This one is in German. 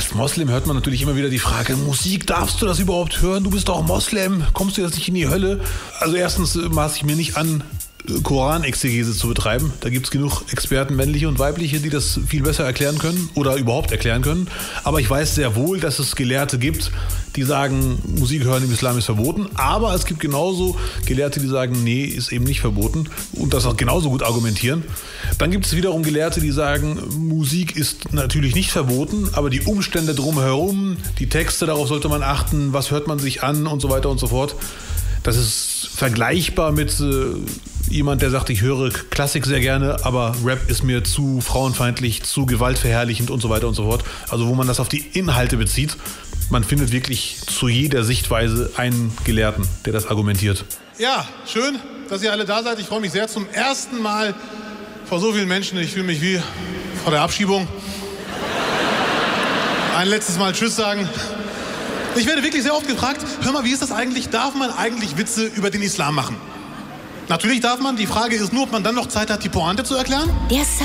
Als Moslem hört man natürlich immer wieder die Frage, Musik, darfst du das überhaupt hören? Du bist doch Moslem, kommst du jetzt nicht in die Hölle? Also erstens maße ich mir nicht an, Koranexegese zu betreiben. Da gibt es genug Experten, männliche und weibliche, die das viel besser erklären können oder überhaupt erklären können. Aber ich weiß sehr wohl, dass es Gelehrte gibt, die sagen, Musik hören im Islam ist verboten. Aber es gibt genauso Gelehrte, die sagen, nee, ist eben nicht verboten und das auch genauso gut argumentieren. Dann gibt es wiederum Gelehrte, die sagen, Musik ist natürlich nicht verboten, aber die Umstände drumherum, die Texte, darauf sollte man achten, was hört man sich an und so weiter und so fort. Das ist vergleichbar mit jemand, der sagt, ich höre Klassik sehr gerne, aber Rap ist mir zu frauenfeindlich, zu gewaltverherrlichend und so weiter und so fort. Also wo man das auf die Inhalte bezieht. Man findet wirklich zu jeder Sichtweise einen Gelehrten, der das argumentiert. Ja, schön, dass ihr alle da seid. Ich freue mich sehr zum ersten Mal vor so vielen Menschen. Ich fühle mich wie vor der Abschiebung. Ein letztes Mal Tschüss sagen. Ich werde wirklich sehr oft gefragt, hör mal, wie ist das eigentlich? Darf man eigentlich Witze über den Islam machen? Natürlich darf man. Die Frage ist nur, ob man dann noch Zeit hat, die Pointe zu erklären.